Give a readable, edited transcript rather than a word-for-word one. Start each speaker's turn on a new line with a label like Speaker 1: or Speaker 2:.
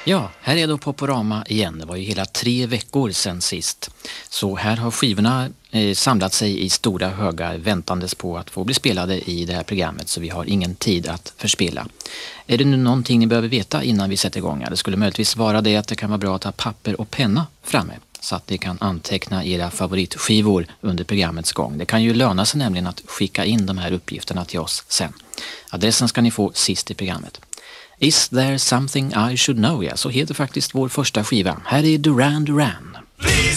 Speaker 1: Ja, här är då Poporama igen. Det var ju hela 3 veckor sedan sist. Så här har skivorna samlat sig i stora högar väntandes på att få bli spelade i det här programmet, så vi har ingen tid att förspilla. Är det nu någonting ni behöver veta innan vi sätter igång? Det skulle möjligtvis vara det att det kan vara bra att ha papper och penna framme, så att ni kan anteckna era favoritskivor under programmets gång. Det kan ju löna sig nämligen att skicka in de här uppgifterna till oss sen. Adressen ska ni få sist i programmet. Is there something I should know? Ja, så heter faktiskt vår första skiva. Här är Duran Duran.
Speaker 2: Please.